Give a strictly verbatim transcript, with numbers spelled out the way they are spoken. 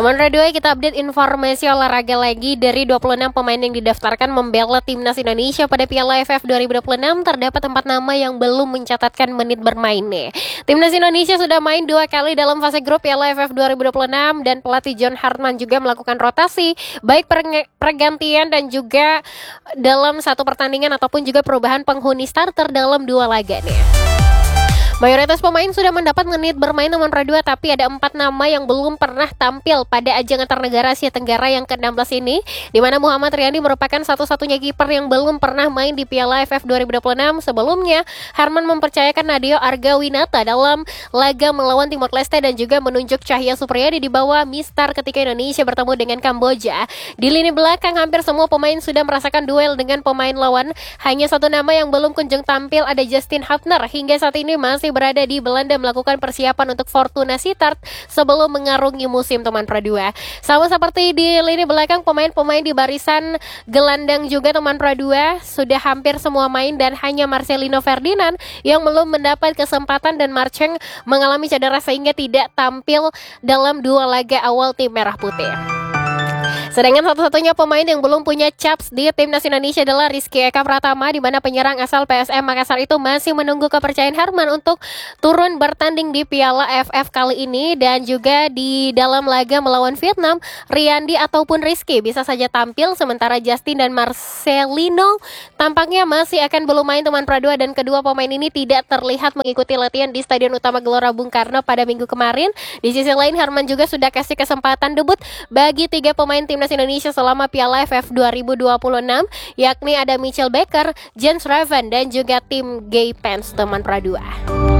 Teman Radio, kita update informasi olahraga lagi. Dari dua puluh enam pemain yang didaftarkan membela timnas Indonesia pada Piala A F F dua ribu dua puluh enam, terdapat empat nama yang belum mencatatkan menit bermain nih. Timnas Indonesia sudah main dua kali dalam fase grup Piala A F F dua ribu dua puluh enam dan pelatih John Hartman juga melakukan rotasi baik pergantian dan juga dalam satu pertandingan ataupun juga perubahan penghuni starter dalam dua laga nih. Mayoritas pemain sudah mendapat menit bermain teman Radio, tapi ada empat nama yang belum pernah tampil pada ajang antar negara Asia Tenggara yang ke enam belas ini, di mana Muhammad Riyandi merupakan satu-satunya kiper yang belum pernah main di Piala A F F dua ribu dua puluh enam. Sebelumnya, Harman mempercayakan Nadeo Argawinata dalam laga melawan Timor Leste dan juga menunjuk Cahya Supriyadi di bawah Mistar ketika Indonesia bertemu dengan Kamboja. Di lini belakang, hampir semua pemain sudah merasakan duel dengan pemain lawan. Hanya satu nama yang belum kunjung tampil, ada Justin Hafner. Hingga saat ini masih berada di Belanda melakukan persiapan untuk Fortuna Sittard sebelum mengarungi musim teman Pradua. Sama seperti di lini belakang, pemain-pemain di barisan gelandang juga teman Pradua sudah hampir semua main dan hanya Marcelino Ferdinand yang belum mendapat kesempatan dan Marcheng mengalami cedera sehingga tidak tampil dalam dua laga awal tim Merah Putih. Sedangkan satu-satunya pemain yang belum punya caps di timnas Indonesia adalah Rizky Eka Pratama, di mana penyerang asal P S M Makassar itu masih menunggu kepercayaan Harman untuk turun bertanding di Piala A F F kali ini. Dan juga di dalam laga melawan Vietnam, Riyandi ataupun Rizky bisa saja tampil, sementara Justin dan Marcelino tampaknya masih akan belum main teman Pradua, dan kedua pemain ini tidak terlihat mengikuti latihan di Stadion Utama Gelora Bung Karno pada minggu kemarin. Di sisi lain, Harman juga sudah kasih kesempatan debut bagi tiga pemain tim Timnas Indonesia selama Piala A F F dua ribu dua puluh enam, yakni ada Mitchell Baker, Jens Raven, dan juga tim Gay Pants teman Pradua.